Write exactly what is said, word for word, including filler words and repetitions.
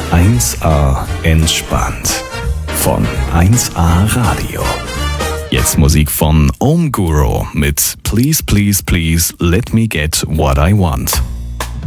eins A entspannt von eins A Radio. Jetzt Musik von Om Guru mit Please, Please, Please Let Me Get What I Want.